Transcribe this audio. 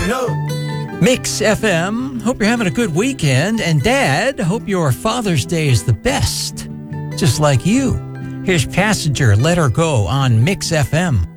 Mix FM, hope you're having a good weekend. And Dad, hope your Father's Day is the best. Just like you. Here's Passenger, Let Her Go on Mix FM.